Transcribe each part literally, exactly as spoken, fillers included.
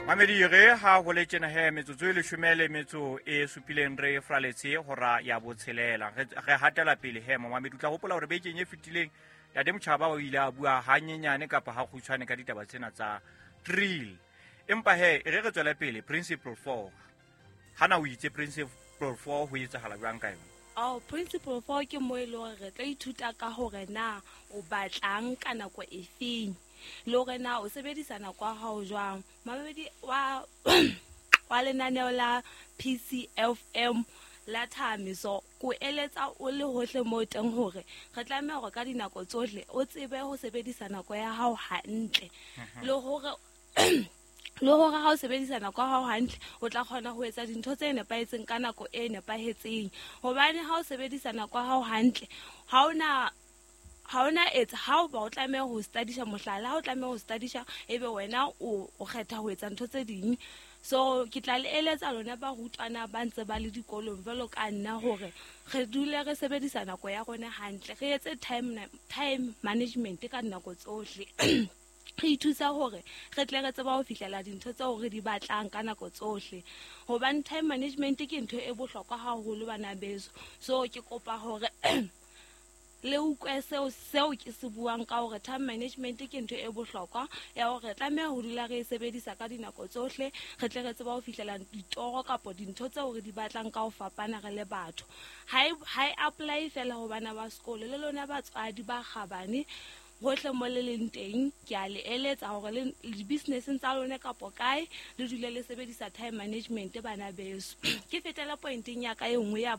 Mamedi re ha go le tjena he metsotso e leshome metso e supileng re fraletse hora ya botshelela re hatela pele he Mamedi tla gopola hore bekeng e fetileng ya Demtjhaba o ile a bua hanyenyane kapa ha khutshwane ka ditaba tsena tsa drill empa he re re tswela pele principle four hana o itse principle four ho etsahala jwang ka yona. Oh, principle four ke mo ile re tla ithuta ka hore na o batlang ka nako e feng le hore na o sebedisa nako ya hao jwang. Mamedi wa wa lenaneo la P C F M la Thamiso ko eletsa o le hohle mo teng hore re tlameha hore ka dinako tsohle o tsebe ho sebedisa nako ya hao hantle le hore le hore ha o sebedisa nako ya hao hantle o tla kgona ho etsa dintho tse nepahetseng ka nako e nepahetseng hobane ha o sebedisa nako ya hao hantle ha ona ha ona etsa ha o ba o tlameha ho studisha mohlala ha o tlameha ho studisha ebe wena o o kgetha ho etsa ntho tse ding. So ke tla le eletsa lona ba rutwana ba ntse ba le dikolong velo ka nna hore re dule re sebedisa nako ya rona hantle re etse time time management ka nako tsohle re ithusa hore re tle re tseba ho fihlela dintho tseo re di batlang ka nako tsohle hobane time management ke ntho e bohlokwa haholo bana beso. So ke kopa hore le utlwe seo seo ke se buang ka hore time management ke ntho e bohlokwa ya hore tlameha ho dula re sebedisa ka dinako tsohle re tle re tseba ho fihlela ditoro kapa dintho tseo re di batlang ka ho fapana re le batho. Hai hai apply fela ho bana ba sekolo le lona batswadi ba kgabane hohle mo le leng teng ke a le eletsa hore le business tsa lona kapo kae le dule le sebedisa time management bana beso. Ke fetela pointing ya ka e nngwe ya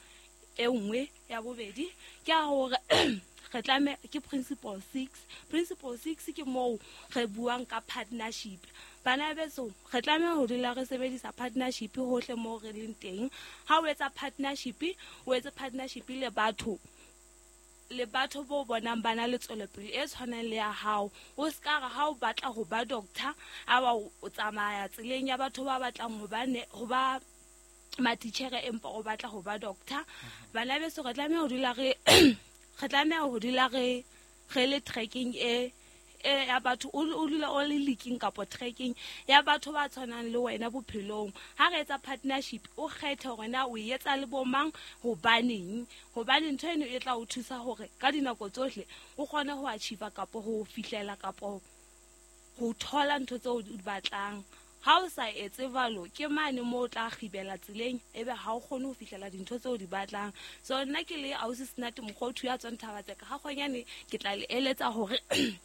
e nngwe ya bobedi ke a hore re tlame ke principle six. Principle six ke mo re buang ka partnership bana beso re tlame ho dula re sebedisa partnership hohle mo re leng teng. Ha o etsa partnership o etsa partnership le batho le batho bo bonang bana le tswelepele e tshwanang le ya hao o ska ga ha o batla ho ba doctor a ba o tsamaya tseleng ya batho ba batlang ho ba ho ba matitjhere empa o batla ho ba doctor bana beso re tlameha ho dula re re tlameha ho dula re re le trekking e e ya batho o dula o le leaking kapo trekking ya batho ba tshwanang le wena bophelong. Ha re etsa partnership o kgethe hore na o etsa le bomang hobaneng hobane ntho eno e tla o thusa hore ka dinako tsohle o kgone ho achieve kapo ho fihlela kapo ho thola ntho tseo o di batlang. Ha o sa etse valo ke mane mo o tla khibela tseleng ebe ha o kgone ho fihlela dintho tseo di batlang. So nna ke le ausi Snati Mokgothu ya tswang Thabatseka ha khonyane ke tla le eletsa hore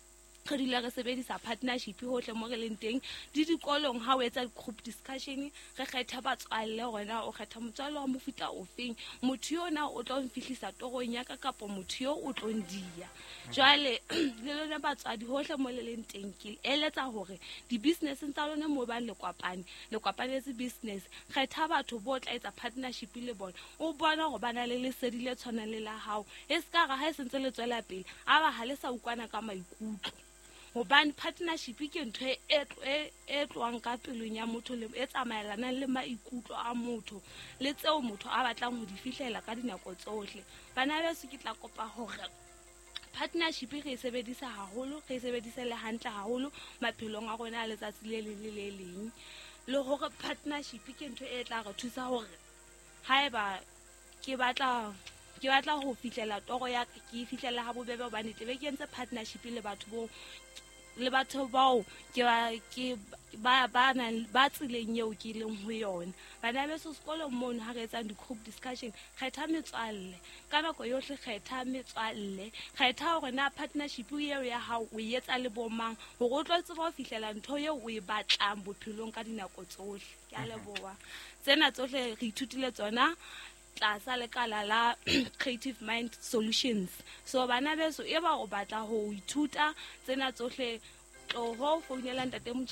re dula re sebedisa partnership hohle mo re leng teng di dikolong ha o etsa group discussion re kgetha batswalle rona o kgetha motswalle wa mofuta ofeng motho yona o tlo mfihlisa torong ya ka kapo motho yo o tlo ndia jwale le lona batswadi hohle mo le leng teng ke eletsa hore di business tsa lona mo ba le kwapane le kwapanetse business kgetha batho bo tla etsa partnership le bona o bona go bana le lesedi le tshwana le la hao e ska ga ha sentse le tswela pele a ba ha le sa ukwana ka maikutlo hobane partnership ke ntho e e tloang ka pelong ya motho le e tsamaelana le maikutlo a motho le tseo motho a batlang ho di fihlela ka dinako tsohle. Bana ba se ke tla kopa hore partnership re sebedisa haholo re sebedise le hantle haholo maphelong a rona a letsatsi le le le leng le hore partnership ke ntho e tla re thusa hore haeba ke batla ke batla ho fihlela toro ya ke fihlela ha bobebe hobane tle be ke entse partnership le batho bo le batho bao ke ba ke ba ba ba tsileng eo ke leng ho yona. Bana ba se sekolong mono ha re etsa di group discussion kgetha metswalle ka nako yohle kgetha metswalle kgetha hore na partnership eo ya hao o etsa le bomang hore o tlo tseba ho fihlela ntho eo o e batlang bophelong ka dinako tsohle. Ke a leboha tsena tsohle re ithutile tsona tlasa lekala la Creative Mind Solutions. So bana beso e ba o batla ho ithuta tsena tsohle tlo ho founela ntate